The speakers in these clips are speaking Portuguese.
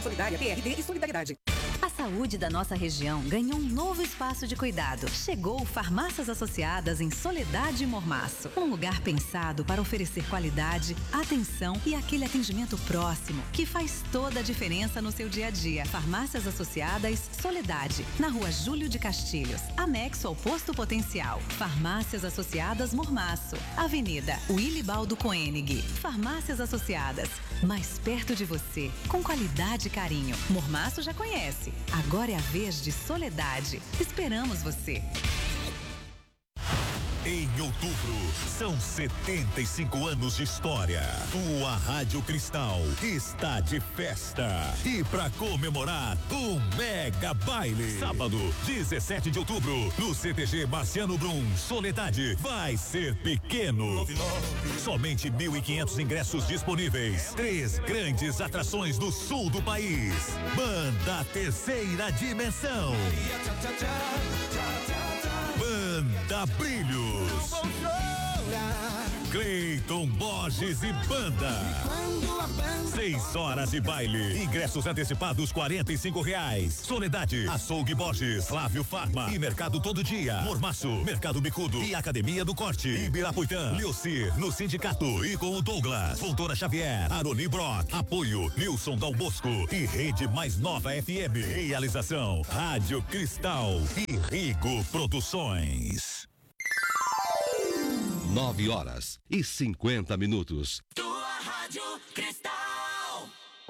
Solidária, PRD e Solidariedade. A saúde da nossa região ganhou um novo espaço de cuidado. Chegou Farmácias Associadas em Soledade e Mormaço. Um lugar pensado para oferecer qualidade, atenção e aquele atendimento próximo que faz toda a diferença no seu dia a dia. Farmácias Associadas Soledade, na Rua Júlio de Castilhos, anexo ao Posto Potencial. Farmácias Associadas Mormaço, Avenida Wilibaldo Koenig. Farmácias Associadas, mais perto de você, com qualidade e carinho. Mormaço já conhece. Agora é a vez de Soledade. Esperamos você. Em outubro, são 75 anos de história. Tua Rádio Cristal está de festa. E para comemorar, um mega baile. Sábado, 17 de outubro, no CTG Marciano Brum, Soledade, vai ser pequeno. Somente 1.500 ingressos disponíveis. 3 grandes atrações do sul do país. Banda Terceira Dimensão. Banda Brilhos. Cleiton Borges e Banda. 6 horas de baile. Ingressos antecipados R$45. Soledade, Açougue Borges, Flávio Farma e Mercado Todo Dia. Mormaço, Mercado Bicudo e Academia do Corte. Ibirapuitã, Leocir, no Sindicato e com o Douglas. Fontoura Xavier, Aroni Brock. Apoio, Nilson Dal Bosco e Rede Mais Nova FM. Realização, Rádio Cristal e Rigo Produções. 9h50. Tua Rádio Cristal.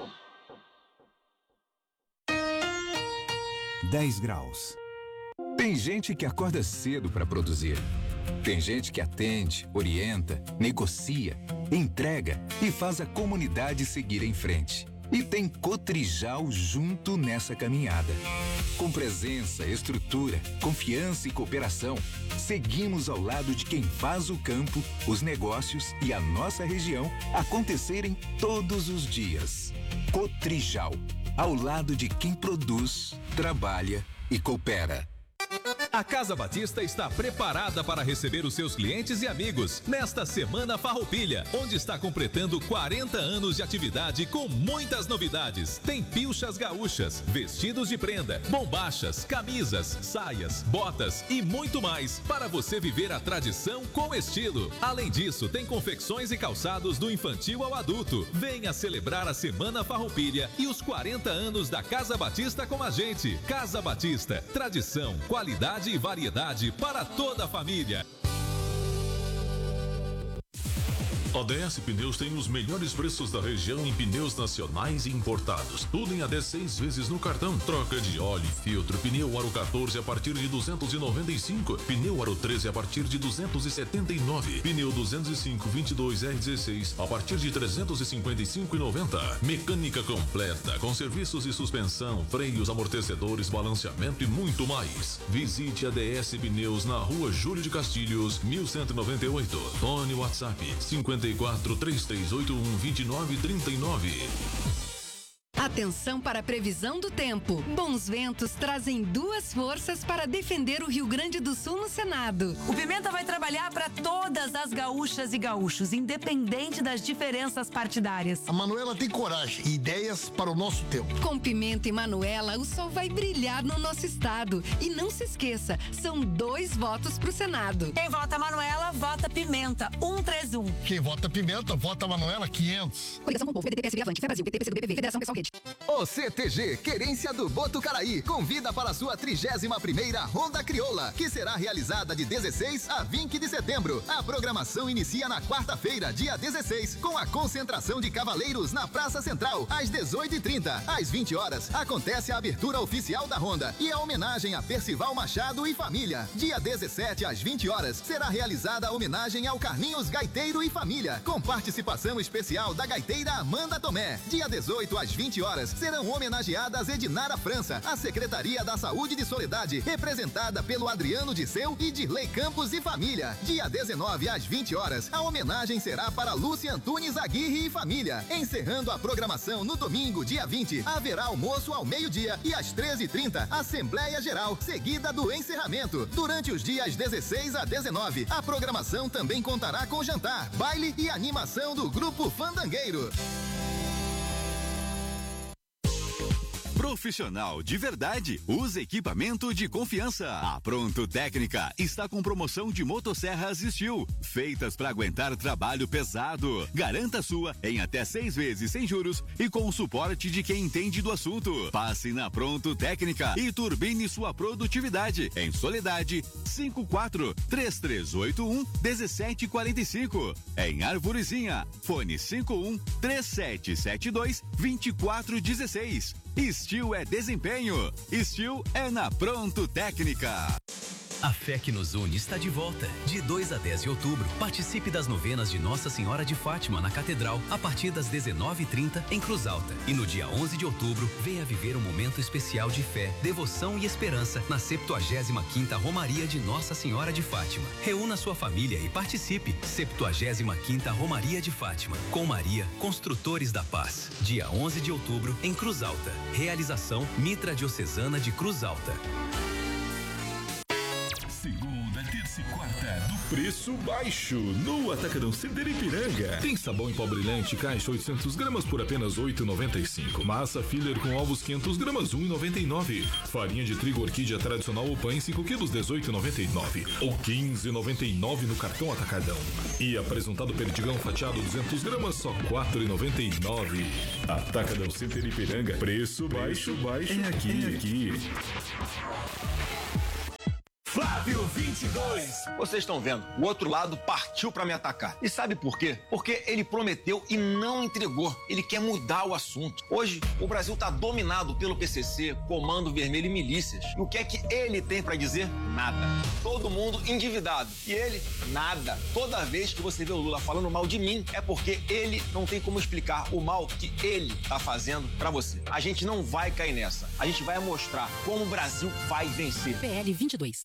10 graus. Tem gente que acorda cedo para produzir. Tem gente que atende, orienta, negocia, entrega e faz a comunidade seguir em frente. E tem Cotrijal junto nessa caminhada. Com presença, estrutura, confiança e cooperação, seguimos ao lado de quem faz o campo, os negócios e a nossa região acontecerem todos os dias. Cotrijal, ao lado de quem produz, trabalha e coopera. A Casa Batista está preparada para receber os seus clientes e amigos nesta Semana Farroupilha, onde está completando 40 anos de atividade com muitas novidades. Tem pilchas gaúchas, vestidos de prenda, bombachas, camisas, saias, botas e muito mais para você viver a tradição com estilo. Além disso, tem confecções e calçados do infantil ao adulto. Venha celebrar a Semana Farroupilha e os 40 anos da Casa Batista com a gente. Casa Batista, tradição, qualidade e variedade para toda a família. A DS Pneus tem os melhores preços da região em pneus nacionais e importados. Tudo em até 6 vezes no cartão. Troca de óleo e filtro. Pneu Aro 14 a partir de 295. Pneu Aro 13 a partir de 279. Pneu 205 22 R16 a partir de 355,90. Mecânica completa com serviços de suspensão, freios, amortecedores, balanceamento e muito mais. Visite a DS Pneus na Rua Júlio de Castilhos, 1198. Fone WhatsApp 54-3381-2939. Atenção para a previsão do tempo. Bons ventos trazem 2 forças para defender o Rio Grande do Sul no Senado. O Pimenta vai trabalhar para todas as gaúchas e gaúchos, independente das diferenças partidárias. A Manuela tem coragem e ideias para o nosso tempo. Com Pimenta e Manuela, o sol vai brilhar no nosso estado. E não se esqueça, são 2 votos para o Senado. Quem vota Manuela, vota Pimenta, 131. Quem vota Pimenta, vota Manuela, 500. Coligação com o Povo, PDT, PSB, Avante, Fé Brasil, PT, PCdoB, PV, Federação Pessoal Rede. O CTG Querência do Botucaraí convida para a sua 31ª Ronda Crioula, que será realizada de 16 a 20 de setembro. A programação inicia na quarta-feira, dia 16, com a concentração de cavaleiros na Praça Central, às 18h30. Às 20 horas, acontece a abertura oficial da Ronda e a homenagem a Percival Machado e família. Dia 17, às 20 horas, será realizada a homenagem ao Carlinhos Gaiteiro e família, com participação especial da gaiteira Amanda Tomé. Dia 18, às 20 horas, serão homenageadas Edinara França, a Secretaria da Saúde de Soledade, representada pelo Adriano Disseu e Dirley Campos e família. Dia 19, às 20 horas, a homenagem será para Lúcia Antunes Aguirre e família. Encerrando a programação no domingo, dia 20, haverá almoço ao meio-dia e às 13h30, Assembleia Geral, seguida do encerramento. Durante os dias 16 a 19, a programação também contará com jantar, baile e animação do Grupo Fandangueiro. profissional de verdade, usa equipamento de confiança. A Pronto Técnica está com promoção de motosserras Steel, feitas para aguentar trabalho pesado. Garanta a sua em até 6 vezes sem juros e com o suporte de quem entende do assunto. Passe na Pronto Técnica e turbine sua produtividade em Soledade 54-3381-1745. Em Arvorezinha, fone 51-3772-2416. Steel é desempenho. Steel é na Pronto Técnica. A fé que nos une está de volta. De 2 a 10 de outubro, participe das novenas de Nossa Senhora de Fátima na Catedral, a partir das 19h30 em Cruz Alta. E no dia 11 de outubro, venha viver um momento especial de fé, devoção e esperança na 75ª Romaria de Nossa Senhora de Fátima. Reúna sua família e participe. 75ª Romaria de Fátima. Com Maria, Construtores da Paz. Dia 11 de outubro em Cruz Alta. Realização Mitra Diocesana de Cruz Alta. Segunda, terça e quarta do preço baixo no Atacadão Center Ipiranga. Tem sabão em pó brilhante caixa 800 gramas por apenas R$ 8,95. Massa filler com ovos 500 gramas R$ 1,99. Farinha de trigo orquídea tradicional ou pães 5 quilos R$ 18,99 ou R$ 15,99 no cartão Atacadão. E apresentado perdigão fatiado 200 gramas só R$ 4,99. Atacadão Center Ipiranga. Preço baixo é aqui. Flávio 22. Vocês estão vendo, o outro lado partiu pra me atacar. E sabe por quê? Porque ele prometeu e não entregou. Ele quer mudar o assunto. Hoje, o Brasil tá dominado pelo PCC, Comando Vermelho e milícias. E o que é que ele tem pra dizer? Nada. Todo mundo endividado. E ele, nada. Toda vez que você vê o Lula falando mal de mim, é porque ele não tem como explicar o mal que ele tá fazendo pra você. A gente não vai cair nessa. A gente vai mostrar como o Brasil vai vencer. PL 22.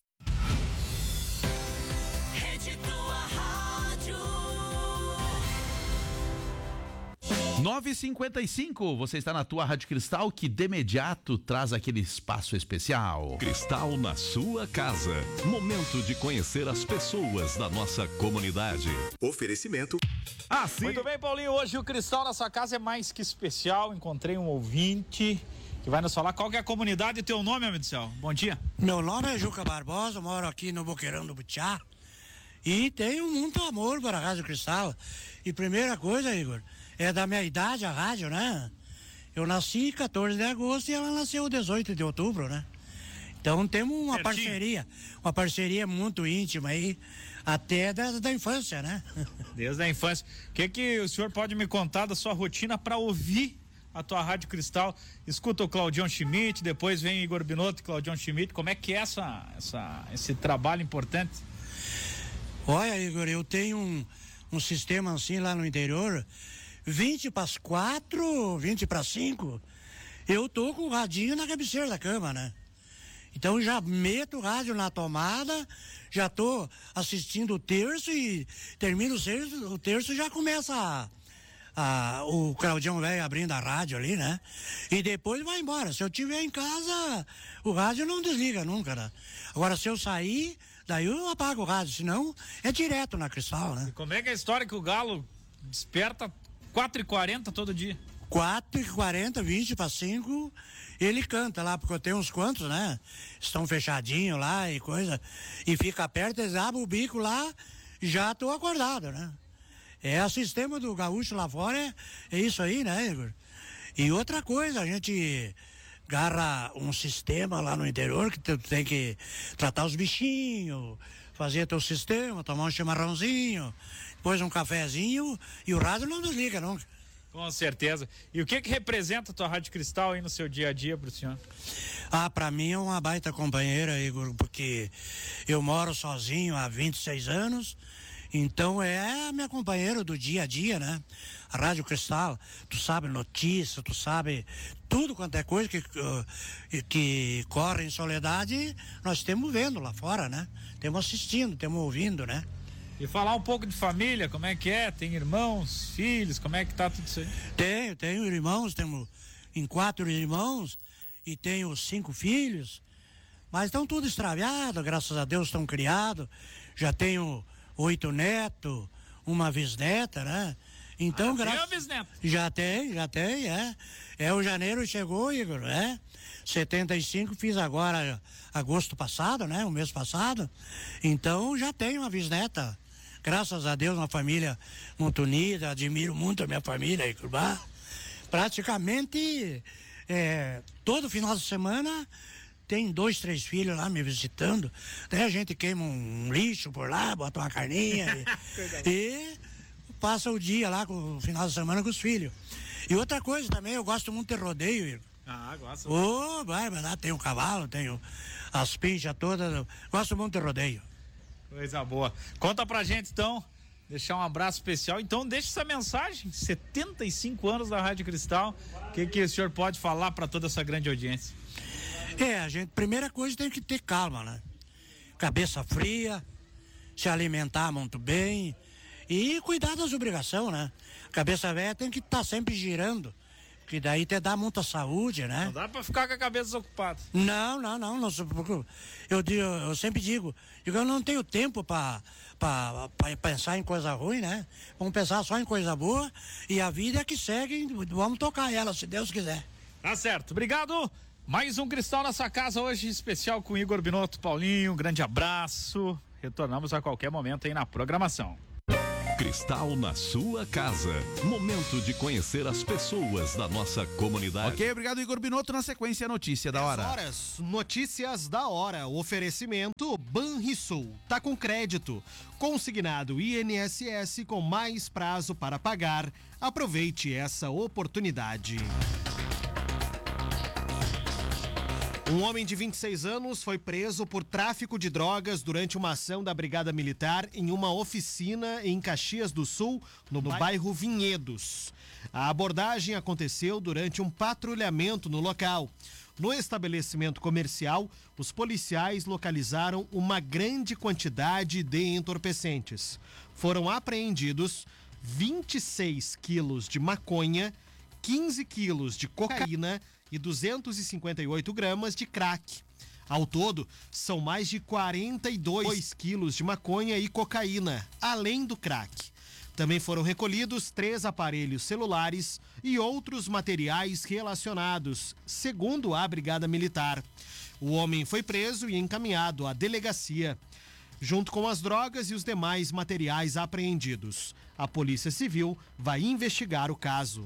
9h55, você está na tua Rádio Cristal, que de imediato traz aquele espaço especial. Cristal na sua casa. Momento de conhecer as pessoas da nossa comunidade. Oferecimento. Sim. Muito bem, Paulinho. Hoje o Cristal na sua casa é mais que especial. Encontrei um ouvinte que vai nos falar qual que é a comunidade e teu nome, amigo do céu. Bom dia. Meu nome é Juca Barbosa, moro aqui no Boqueirão do Butiá e tenho muito amor para a Rádio Cristal. E primeira coisa, Igor, é da minha idade a rádio, né? Eu nasci 14 de agosto e ela nasceu 18 de outubro, né? Então temos uma parceria muito íntima aí, até da infância, né? Desde a infância. O que o senhor pode me contar da sua rotina para ouvir a tua Rádio Cristal? Escuta o Claudião Schmidt, depois vem Igor Binotto e Claudião Schmidt. Como é que é esse trabalho importante? Olha, Igor, eu tenho um sistema assim lá no interior, 20 para as 4, 20 para as 5, eu tô com o radinho na cabeceira da cama, né? Então já meto o rádio na tomada, já tô assistindo o terço e termino o terço, já começa o Claudião velho abrindo a rádio ali, né? E depois vai embora. Se eu estiver em casa, o rádio não desliga nunca, né? Agora, se eu sair, daí eu apago o rádio, senão é direto na Cristal, né? E como é que é a história que o Galo desperta 4h40 todo dia? 4h40, 20 para 5, ele canta lá, porque eu tenho uns quantos, né? Estão fechadinhos lá e coisa, e fica perto, eles abrem o bico lá, já tô acordado, né? É o sistema do gaúcho lá fora, é isso aí, né, Igor? E outra coisa, a gente agarra um sistema lá no interior que tu tem que tratar os bichinhos, fazer teu sistema, tomar um chimarrãozinho, depois um cafezinho, e o rádio não desliga nunca. Com certeza. E o que representa a tua Rádio Cristal aí no seu dia a dia pro senhor? Pra mim é uma baita companheira, Igor, porque eu moro sozinho há 26 anos, então é a minha companheira do dia a dia, né? A Rádio Cristal, tu sabe notícia, tu sabe tudo quanto é coisa que corre em Soledade, nós estamos vendo lá fora, né? Estamos assistindo, estamos ouvindo, né? E falar um pouco de família, como é que é? Tem irmãos, filhos, como é que tá tudo isso aí? Tenho irmãos, temos em 4 irmãos e tenho 5 filhos, mas estão tudo extraviados, graças a Deus estão criados, já tenho 8 netos, uma bisneta, né? Então, tem uma bisneta? Já tem, é. O janeiro chegou, Igor, 75 fiz agora, agosto passado, o mês passado. Então já tenho uma bisneta. Graças a Deus, uma família muito unida, admiro muito a minha família, Igor. Praticamente, todo final de semana tem 2, 3 filhos lá me visitando. Daí a gente queima um lixo por lá, bota uma carninha e passa o dia lá, com o final de semana com os filhos. E outra coisa também, eu gosto muito de rodeio, Igor. Gosto. Vai lá, tem o cavalo, tem as pinchas todas, gosto muito de rodeio. Coisa boa. Conta pra gente então, deixar um abraço especial. Então deixa essa mensagem, 75 anos da Rádio Cristal, o que o senhor pode falar para toda essa grande audiência? A gente, primeira coisa, tem que ter calma, Cabeça fria, se alimentar muito bem e cuidar das obrigações, Cabeça velha tem que estar sempre girando, que daí te dá muita saúde, Não dá pra ficar com a cabeça desocupada. Não se preocupe. Eu sempre digo, eu não tenho tempo para pensar em coisa ruim, Vamos pensar só em coisa boa e a vida é que segue, vamos tocar ela, se Deus quiser. Tá certo, obrigado. Mais um Cristal nessa casa hoje, especial com Igor Binotto, Paulinho, um grande abraço. Retornamos a qualquer momento aí na programação. Cristal na sua casa. Momento de conhecer as pessoas da nossa comunidade. Ok, obrigado, Igor Binotto. Na sequência, notícia da hora. Notícias da hora. Oferecimento Banrisul. Tá com crédito. Consignado INSS com mais prazo para pagar. Aproveite essa oportunidade. Um homem de 26 anos foi preso por tráfico de drogas durante uma ação da Brigada Militar em uma oficina em Caxias do Sul, no bairro Vinhedos. A abordagem aconteceu durante um patrulhamento no local. No estabelecimento comercial, os policiais localizaram uma grande quantidade de entorpecentes. Foram apreendidos 26 quilos de maconha, 15 quilos de cocaína e 258 gramas de crack. Ao todo, são mais de 42 quilos de maconha e cocaína, além do crack. Também foram recolhidos 3 aparelhos celulares e outros materiais relacionados, segundo a Brigada Militar. O homem foi preso e encaminhado à delegacia, junto com as drogas e os demais materiais apreendidos. A Polícia Civil vai investigar o caso.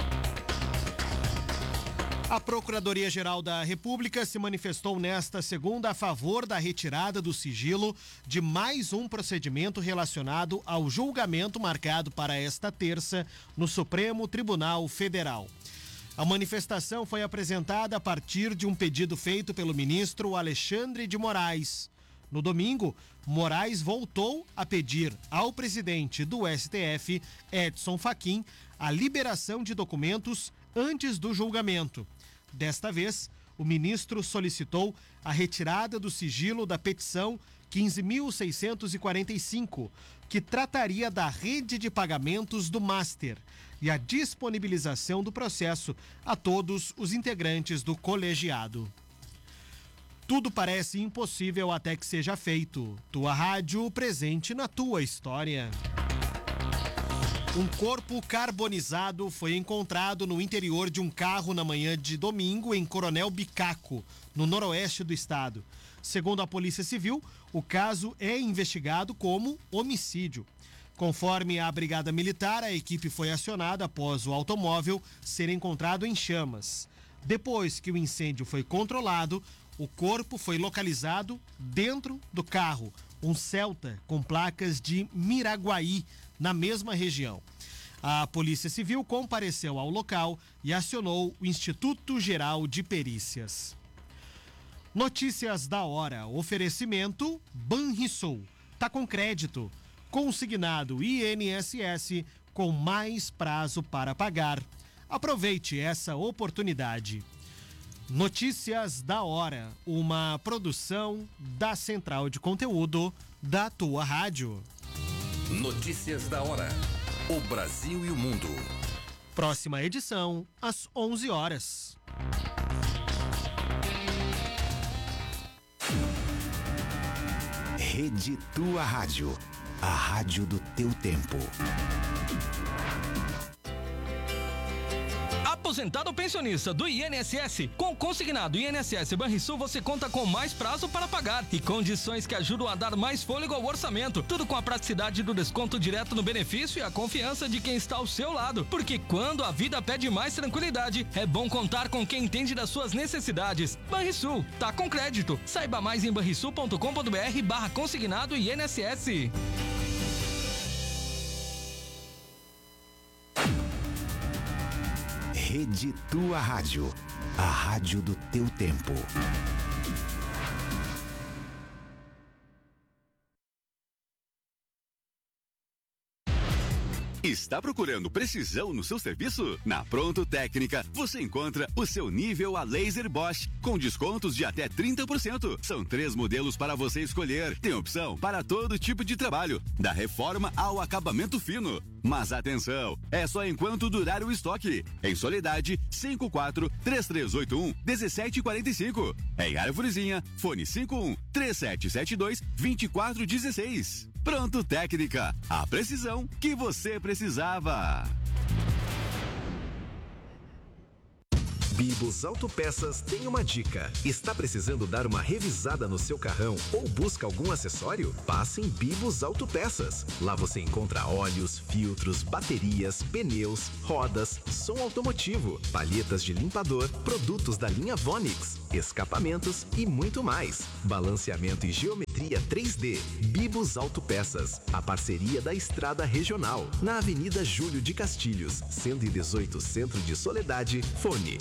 A Procuradoria-Geral da República se manifestou nesta segunda a favor da retirada do sigilo de mais um procedimento relacionado ao julgamento marcado para esta terça no Supremo Tribunal Federal. A manifestação foi apresentada a partir de um pedido feito pelo ministro Alexandre de Moraes. No domingo, Moraes voltou a pedir ao presidente do STF, Edson Fachin, a liberação de documentos antes do julgamento. Desta vez, o ministro solicitou a retirada do sigilo da petição 15.645, que trataria da rede de pagamentos do Master, e a disponibilização do processo a todos os integrantes do colegiado. Tudo parece impossível até que seja feito. Tua rádio presente na tua história. Um corpo carbonizado foi encontrado no interior de um carro na manhã de domingo em Coronel Bicaco, no noroeste do estado. Segundo a Polícia Civil, o caso é investigado como homicídio. Conforme a Brigada Militar, a equipe foi acionada após o automóvel ser encontrado em chamas. Depois que o incêndio foi controlado, o corpo foi localizado dentro do carro, um Celta com placas de Miraguaí, na mesma região. A Polícia Civil compareceu ao local e acionou o Instituto Geral de Perícias. Notícias da hora. Oferecimento Banrisul. Tá com crédito. Consignado INSS com mais prazo para pagar. Aproveite essa oportunidade. Notícias da hora. Uma produção da Central de Conteúdo da tua rádio. Notícias da hora. O Brasil e o mundo. Próxima edição, às 11 horas. Rede Tua Rádio. A rádio do teu tempo. aposentado ou pensionista do INSS, com o consignado INSS Banrisul você conta com mais prazo para pagar e condições que ajudam a dar mais fôlego ao orçamento. Tudo com a praticidade do desconto direto no benefício e a confiança de quem está ao seu lado. Porque quando a vida pede mais tranquilidade, é bom contar com quem entende das suas necessidades. Banrisul, tá com crédito. Saiba mais em banrisul.com.br/consignado INSS. Rede Tua Rádio, a rádio do teu tempo. Está procurando precisão no seu serviço? Na Pronto Técnica, você encontra o seu nível a laser Bosch, com descontos de até 30%. São 3 modelos para você escolher. Tem opção para todo tipo de trabalho, da reforma ao acabamento fino. Mas atenção, é só enquanto durar o estoque. Em Soledade, 54-3381-1745. Em Arvorezinha, fone 51-3772-2416. Pronto Técnica, a precisão que você precisava. Bibos Autopeças tem uma dica. Está precisando dar uma revisada no seu carrão ou busca algum acessório? Passe em Bibos Autopeças. Lá você encontra óleos, filtros, baterias, pneus, rodas, som automotivo, palhetas de limpador, produtos da linha Vonix, escapamentos e muito mais. Balanceamento e geometria 3D. Bibos Autopeças. A parceria da Estrada Regional. Na Avenida Júlio de Castilhos, 118, Centro de Soledade. Fone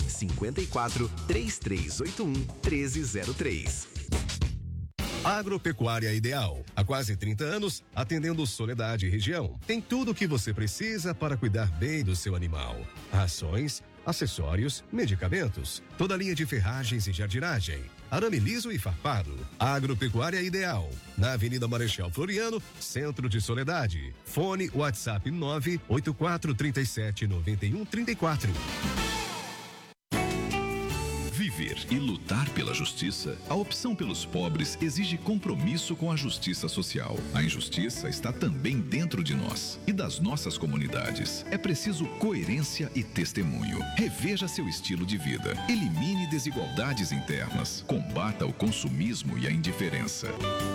54-3381-1303. Agropecuária Ideal. Há quase 30 anos, atendendo Soledade e região. Tem tudo o que você precisa para cuidar bem do seu animal. Rações, acessórios, medicamentos, toda a linha de ferragens e jardinagem, arame liso e farpado. Agropecuária Ideal, na Avenida Marechal Floriano, Centro de Soledade. Fone WhatsApp 984379134. Viver e lutar pela justiça, a opção pelos pobres exige compromisso com a justiça social. A injustiça está também dentro de nós e das nossas comunidades. É preciso coerência e testemunho. Reveja seu estilo de vida. Elimine desigualdades internas. Combata o consumismo e a indiferença.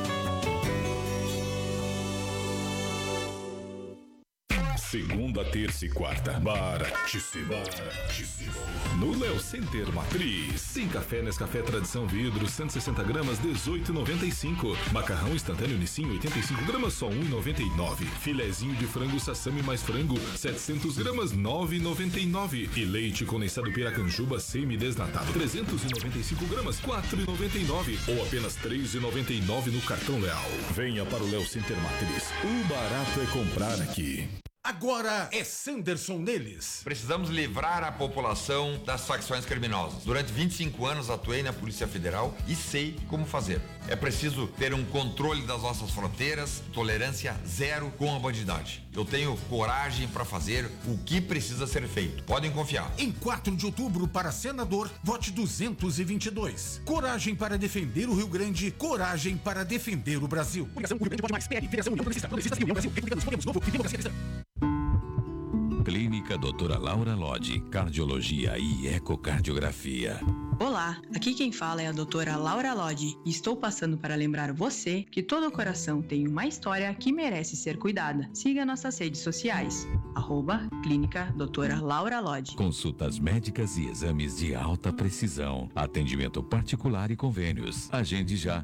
Segunda, terça e quarta. Baratíssimo. No Léo Center Matriz. Tem café Nescafé Tradição Vidro, 160 gramas, 18,95. Macarrão instantâneo Nissin, 85 gramas, só 1,99. Filezinho de frango Sassami mais frango, 700 gramas, 9,99. E leite condensado Piracanjuba semi-desnatado, 395 gramas, 4,99. Ou apenas 3,99 no cartão Leal. Venha para o Léo Center Matriz. O barato é comprar aqui. Agora é Sanderson neles. Precisamos livrar a população das facções criminosas. Durante 25 anos atuei na Polícia Federal e sei como fazer. É preciso ter um controle das nossas fronteiras, tolerância zero com a bandidagem. Eu tenho coragem para fazer o que precisa ser feito. Podem confiar. Em 4 de outubro, para senador, vote 222. Coragem para defender o Rio Grande, coragem para defender o Brasil. União Rio Grande pode mais. PL, Federação União Progressista. Progressistas e União Brasil. Republicanos, Podemos, Novo e Democracia Cristã. Clínica Doutora Laura Lodge, Cardiologia e Ecocardiografia. Olá, aqui quem fala é a doutora Laura Lodge e estou passando para lembrar você que todo coração tem uma história que merece ser cuidada. Siga nossas redes sociais, @Clínica Doutora Laura Lodge. Consultas médicas e exames de alta precisão. Atendimento particular e convênios. Agende já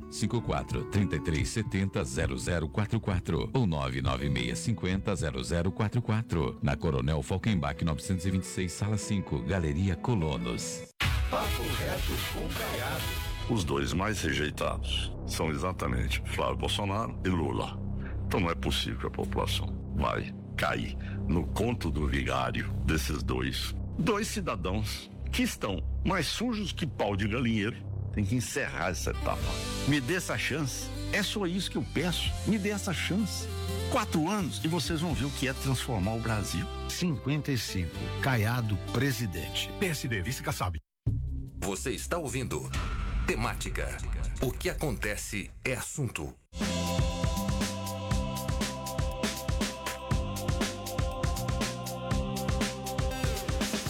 54-3370-0044 ou 99650-0044. Na Coronel Falkenbach 926, Sala 5, Galeria Colonos. Papo reto com Caiado. Os dois mais rejeitados são exatamente Flávio Bolsonaro e Lula. Então não é possível que a população vai cair no conto do vigário desses dois cidadãos que estão mais sujos que pau de galinheiro. Tem que encerrar essa etapa. Me dê essa chance. É só isso que eu peço. Me dê essa chance. 4 anos e vocês vão ver o que é transformar o Brasil. 55. Caiado, presidente. PSD, vice-Kassab. Você está ouvindo Temática. O que acontece é assunto.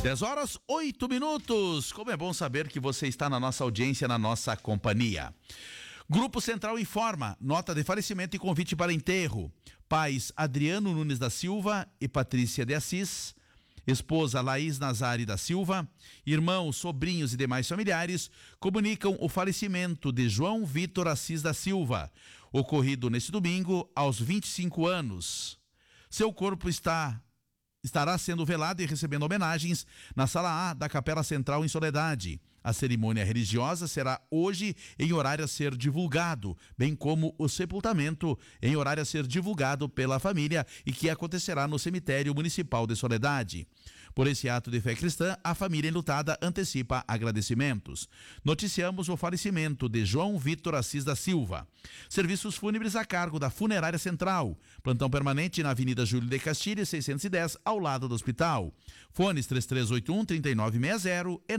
10h08. Como é bom saber que você está na nossa audiência, na nossa companhia. Grupo Central informa, nota de falecimento e convite para enterro. Pais Adriano Nunes da Silva e Patrícia de Assis, esposa Laís Nazari da Silva, irmãos, sobrinhos e demais familiares comunicam o falecimento de João Vitor Assis da Silva, ocorrido neste domingo aos 25 anos. Seu corpo estará sendo velado e recebendo homenagens na Sala A da Capela Central em Soledade. A cerimônia religiosa será hoje em horário a ser divulgado, bem como o sepultamento em horário a ser divulgado pela família e que acontecerá no cemitério municipal de Soledade. Por esse ato de fé cristã, a família enlutada antecipa agradecimentos. Noticiamos o falecimento de João Vitor Assis da Silva. Serviços fúnebres a cargo da Funerária Central. Plantão permanente na Avenida Júlio de Castilhos, 610, ao lado do hospital. Fones 3381-3960 e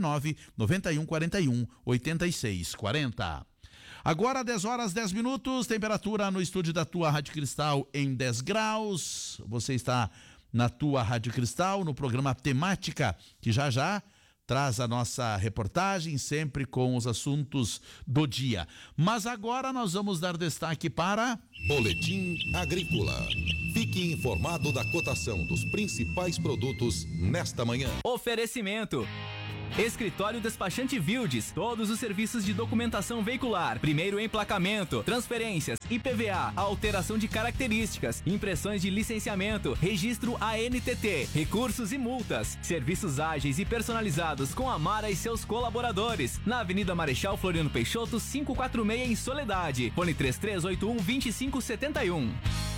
99141-8640. Agora 10h10, temperatura no estúdio da tua Rádio Cristal em 10 graus. Você está na tua Rádio Cristal, no programa Temática, que já traz a nossa reportagem, sempre com os assuntos do dia. Mas agora nós vamos dar destaque para... Boletim Agrícola. Fique informado da cotação dos principais produtos nesta manhã. Oferecimento: Escritório Despachante Vildes, todos os serviços de documentação veicular, primeiro emplacamento, transferências, IPVA, alteração de características, impressões de licenciamento, registro ANTT, recursos e multas, serviços ágeis e personalizados com a Mara e seus colaboradores, na Avenida Marechal Floriano Peixoto, 546 em Soledade, fone 3381-2571.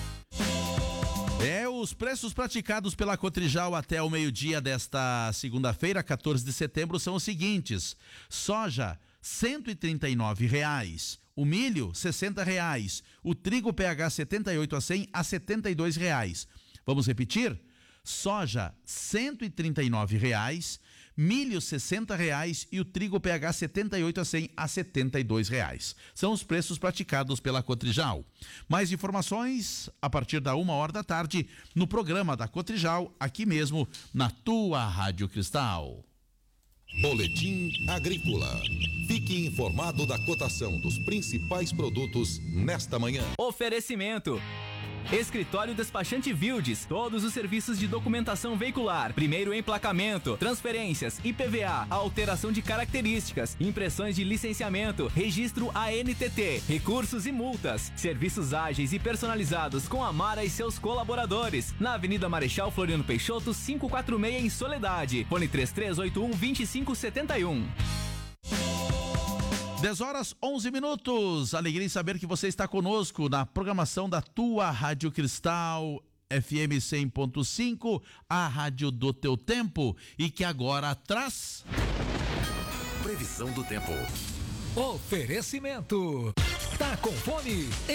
Os preços praticados pela Cotrijal até o meio-dia desta segunda-feira, 14 de setembro, são os seguintes: soja, R$ 139,00, o milho, R$ 60,00, o trigo PH 78 a 100 a R$ 72,00. Vamos repetir? Soja, R$ 139,00, milho, R$ 60,00 e o trigo PH 78 a 100 a R$ 72,00. São os preços praticados pela Cotrijal. Mais informações a partir da 1h da tarde no programa da Cotrijal, aqui mesmo na tua Rádio Cristal. Boletim Agrícola. Fique informado da cotação dos principais produtos nesta manhã. Oferecimento: Escritório Despachante Vildes, todos os serviços de documentação veicular, primeiro emplacamento, transferências, IPVA, alteração de características, impressões de licenciamento, registro ANTT, recursos e multas, serviços ágeis e personalizados com a Mara e seus colaboradores, na Avenida Marechal Floriano Peixoto, 546 em Soledade, fone 3381-2571. 10h11. Alegria em saber que você está conosco na programação da tua Rádio Cristal FM 100.5, a rádio do teu tempo, e que agora traz previsão do tempo. Oferecimento: tá com fome?